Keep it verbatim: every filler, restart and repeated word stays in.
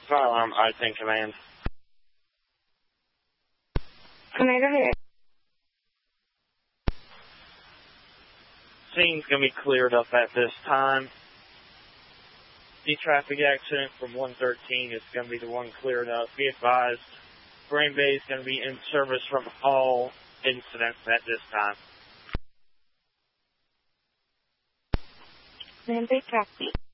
Fire alarm, I think, command. Command, go ahead. Scene's going to be cleared up at this time. The traffic accident from one thirteen is going to be the one cleared up. Be advised, Green Bay is going to be in service from all incidents at this time. Green Bay traffic.